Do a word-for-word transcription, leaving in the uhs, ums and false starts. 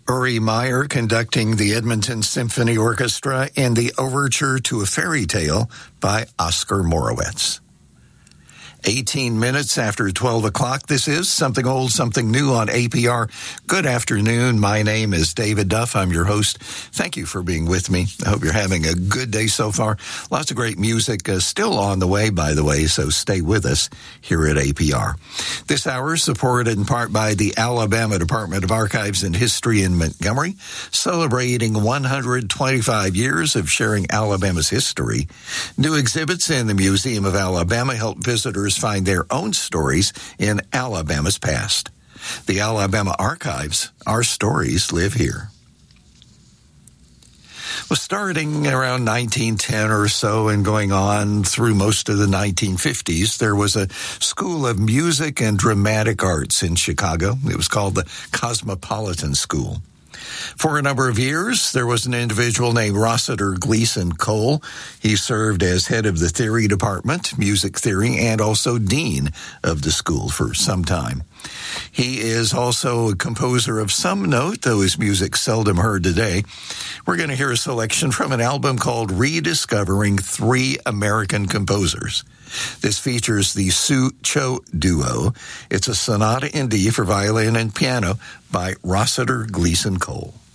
Uri Meyer conducting the Edmonton Symphony Orchestra in the Overture to a Fairy Tale by Oscar Morowitz. eighteen minutes after twelve o'clock, this is Something Old, Something New on A P R. Good afternoon. My name is David Duff. I'm your host. Thank you for being with me. I hope you're having a good day so far. Lots of great music uh, still on the way, by the way, so stay with us here at A P R. This hour is supported in part by the Alabama Department of Archives and History in Montgomery, celebrating one hundred twenty-five years of sharing Alabama's history. New exhibits in the Museum of Alabama help visitors find their own stories in Alabama's past. The Alabama Archives, our stories live here. Well, starting around nineteen ten or so and going on through most of the nineteen fifties, there was a school of music and dramatic arts in Chicago. It was called the Cosmopolitan School. For a number of years, there was an individual named Rossiter Gleason Cole. He served as head of the theory department, music theory, and also dean of the school for some time. He is also a composer of some note, though his music seldom heard today. We're going to hear a selection from an album called Rediscovering Three American Composers. This features the Sue Cho Duo. It's a sonata in D for violin and piano by Rossiter Gleason Cole.